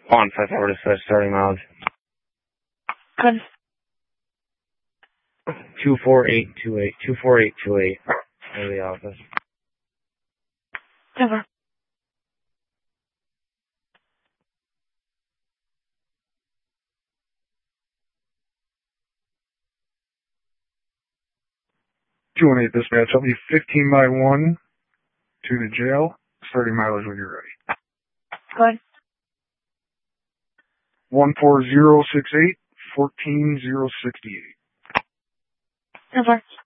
On 5 hour dispatch, starting mileage. Good. 24828. 24828. Go to the office. Over. 218 dispatch, I'll be 15 by 1 to the jail, starting mileage when you're ready. Good. 14068, 14068. Over.